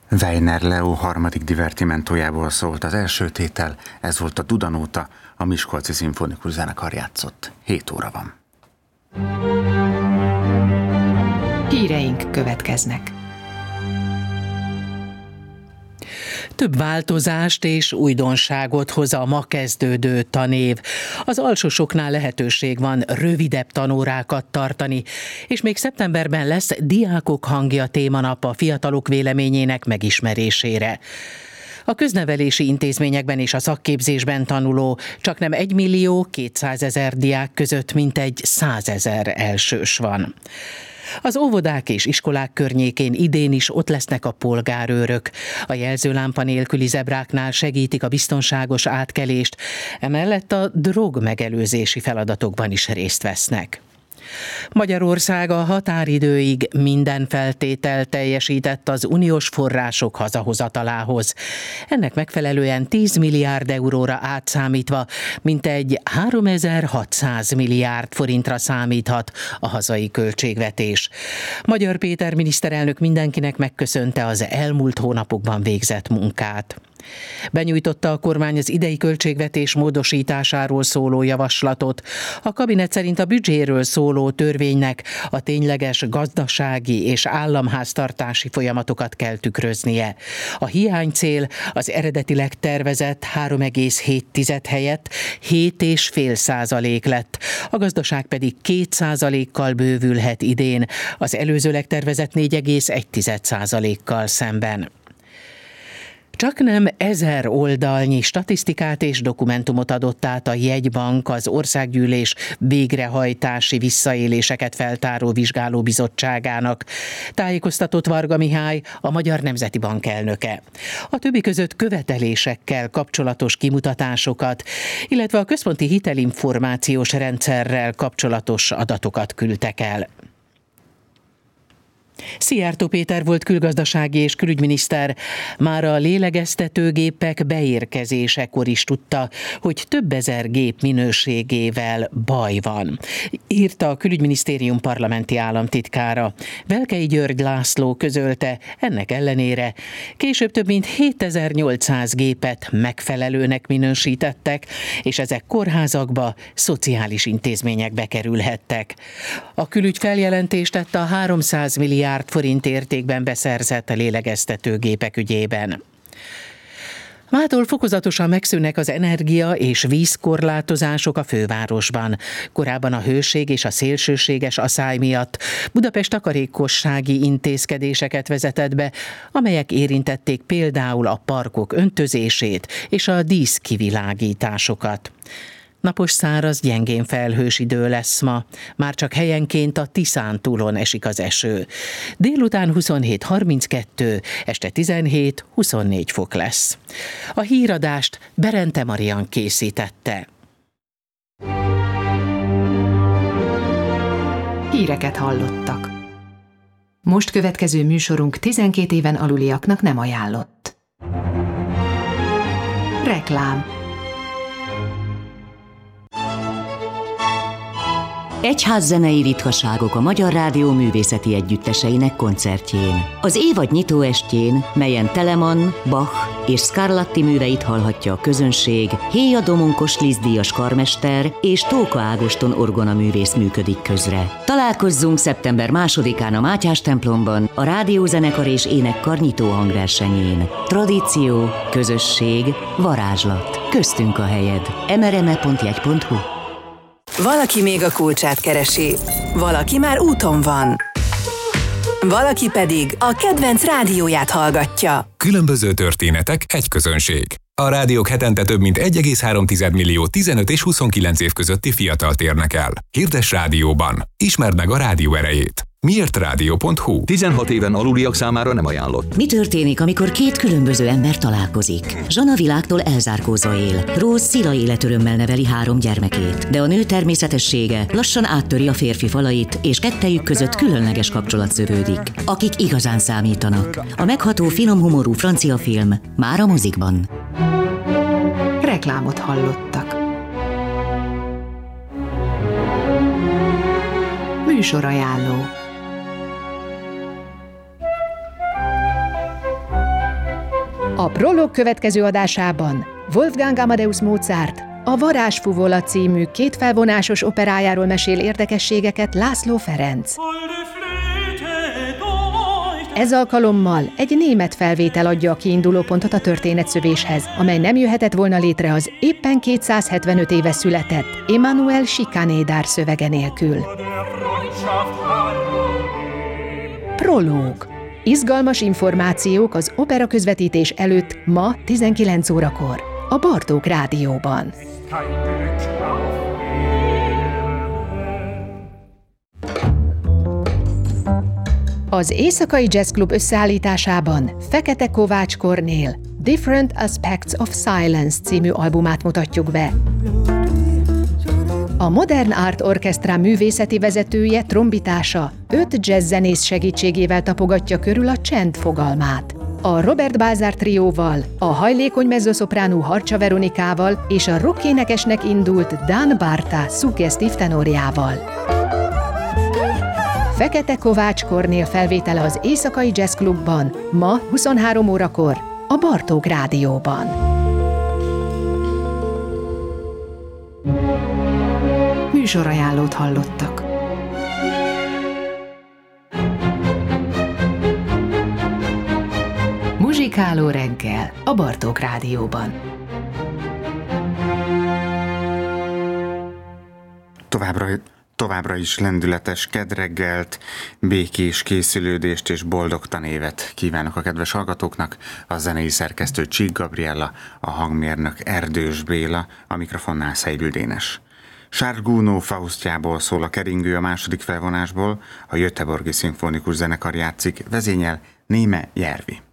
Weiner Leo harmadik divertimentójából szólt az első tétel, ez volt a Dudanóta, a Miskolci Szimfonikus Zenekar játszott. 7 óra van. Híreink következnek. Több változást és újdonságot hoz a ma kezdődő tanév. Az alsósoknál lehetőség van rövidebb tanórákat tartani, és még szeptemberben lesz Diákok hangja témanap a fiatalok véleményének megismerésére. A köznevelési intézményekben és a szakképzésben tanuló csaknem 1.200.000 diák között mintegy 100.000 elsős van. Az óvodák és iskolák környékén idén is ott lesznek a polgárőrök. A jelzőlámpa nélküli zebráknál segítik a biztonságos átkelést, emellett a drogmegelőzési feladatokban is részt vesznek. Magyarország a határidőig minden feltételt teljesített az uniós források hazahozatalához. Ennek megfelelően 10 milliárd euróra átszámítva mintegy 3600 milliárd forintra számíthat a hazai költségvetés. Magyar Péter miniszterelnök mindenkinek megköszönte az elmúlt hónapokban végzett munkát. Benyújtotta a kormány az idei költségvetés módosításáról szóló javaslatot. A kabinet szerint a büdzséről szóló törvénynek a tényleges gazdasági és államháztartási folyamatokat kell tükröznie. A hiánycél az eredetileg tervezett 3,7 helyett 7,5% lett. A gazdaság pedig 2%-kal bővülhet idén, az előzőleg tervezett 4,1%-kal szemben. Csaknem 1000 oldalnyi statisztikát és dokumentumot adott át a jegybank az Országgyűlés végrehajtási visszaéléseket feltáró vizsgálóbizottságának, tájékoztatott Varga Mihály, a Magyar Nemzeti Bank elnöke. A többi között követelésekkel kapcsolatos kimutatásokat, illetve a központi hitelinformációs rendszerrel kapcsolatos adatokat küldtek el. Szijjártó Péter volt külgazdasági és külügyminiszter már a lélegeztetőgépek beérkezésekor is tudta, hogy több ezer gép minőségével baj van, írta a Külügyminisztérium parlamenti államtitkára. Velkei György László közölte, ennek ellenére később több mint 7800 gépet megfelelőnek minősítettek, és ezek kórházakba, szociális intézményekbe kerülhettek. A külügy feljelentést tette a 300 milliárd forint értékben beszerzett lélegeztetőgépek ügyében. Mától fokozatosan megszűnnek az energia- és vízkorlátozások a fővárosban. Korábban a hőség és a szélsőséges aszály miatt Budapest takarékossági intézkedéseket vezetett be, amelyek érintették például a parkok öntözését és a díszkivilágításokat. Napos, száraz, gyengén felhős idő lesz ma. Már csak helyenként a Tiszántúlon esik az eső. Délután 27-32, este 17-24 fok lesz. A híradást Berente Marian készítette. Híreket hallottak. Most következő műsorunk 12 éven aluliaknak nem ajánlott. Reklám. Egyházzenei ritkaságok a Magyar Rádió művészeti együtteseinek koncertjén. Az évad nyitóestjén, melyen Telemann, Bach és Scarlatti műveit hallhatja a közönség, Héja Domonkos Liszt-díjas karmester és Tóka Ágoston orgonaművész működik közre. Találkozzunk szeptember 2-án a Mátyás templomban a Rádiózenekar és Énekkar nyitó hangversenyén. Tradíció, közösség, varázslat. Köztünk a helyed. mrme.jegy.hu. Valaki még a kulcsát keresi, valaki már úton van, valaki pedig a kedvenc rádióját hallgatja. Különböző történetek, egy közönség. A rádiók hetente több mint 1,3 millió 15 és 29 év közötti fiatalt érnek el. Hirdess rádióban. Ismerd meg a rádió erejét. Miértrádió.hu. 16 éven aluliak számára nem ajánlott. Mi történik, amikor két különböző ember találkozik? Zsana világtól elzárkózva él. Rose szila életörömmel neveli 3 gyermekét. De a nő természetessége lassan áttöri a férfi falait, és kettejük között különleges kapcsolat szövődik. Akik igazán számítanak. A megható, finom humorú francia film már a mozikban. Reklámot hallottak. Műsorajánló. A Prolog következő adásában Wolfgang Amadeus Mozart a Varázsfuvola című kétfelvonásos operájáról mesél érdekességeket László Ferenc. Ez alkalommal egy német felvétel adja a kiindulópontot a történetszövéshez, amely nem jöhetett volna létre az éppen 275 éve született Emanuel Schikaneder szövege nélkül. Prológ. Izgalmas információk az opera közvetítés előtt ma 19 órakor a Bartók Rádióban. Az Éjszakai Jazz Klub összeállításában Fekete Kovács Kornél Different Aspects of Silence című albumát mutatjuk be. A Modern Art Orchestra művészeti vezetője trombitása 5 jazzzenész segítségével tapogatja körül a csend fogalmát. A Robert Balzar trióval, a hajlékony mezzoszopránú Harcsa Veronikával és a rockénekesnek indult Dan Barta szuggesztív tenorjával. Fekete Kovács Kornél felvétele az Éjszakai Jazz Klubban, ma 23 órakor a Bartók Rádióban. Műsorajánlót hallottak. Muzsikáló reggel a Bartók Rádióban. Továbbra is lendületes kedreggelt, békés készülődést és boldog tanévet kívánok a kedves hallgatóknak. A zenei szerkesztő Csík Gabriella, a hangmérnök Erdős Béla, a mikrofonnál Szejbül Dénes. Charles Gounod Faustjából szól a keringő a második felvonásból, a Göteborgi Szimfonikus Zenekar játszik, vezényel Néme Järvi.